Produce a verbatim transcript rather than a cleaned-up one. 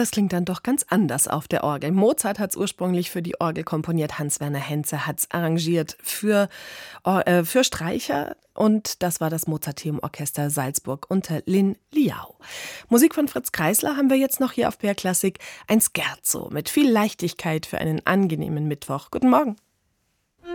das klingt dann doch ganz anders auf der Orgel. Mozart hat es ursprünglich für die Orgel komponiert, Hans-Werner Henze hat es arrangiert für, äh, für Streicher und das war das Mozarteum Orchester Salzburg unter Lin Liao. Musik von Fritz Kreisler haben wir jetzt noch hier auf B R Klassik, ein Scherzo mit viel Leichtigkeit für einen angenehmen Mittwoch. Guten Morgen.